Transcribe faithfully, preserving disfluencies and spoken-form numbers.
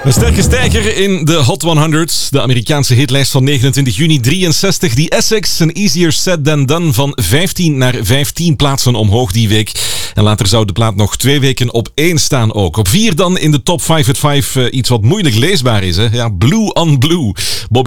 Een sterke stijger in de Hot honderd. De Amerikaanse hitlijst van negenentwintig juni drieënzestig. Die Essex, een Easier Said Than Done, van vijftien naar vijftien plaatsen omhoog die week. En later zou de plaat nog twee weken op één staan ook. Op vier dan in de top vijf at vijf uh, iets wat moeilijk leesbaar is. Hè? Ja, Blue on Blue. Bobby